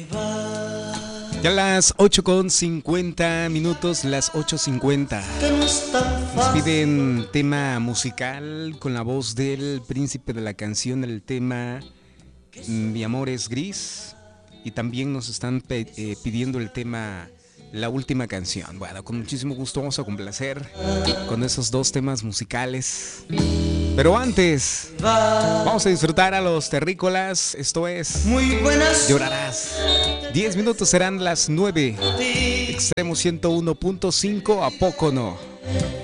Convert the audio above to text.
Ya las 8:50, las 8:50. Nos piden tema musical con la voz del príncipe de la canción, el tema Mi amor es gris. Y también nos están pidiendo el tema La última canción. Bueno, con muchísimo gusto vamos a complacer con esos dos temas musicales. Pero antes, vamos a disfrutar a los terrícolas. Esto es Muy buenas. Llorarás. 10 minutos serán las 9. Extremo 101.5, ¿a poco no?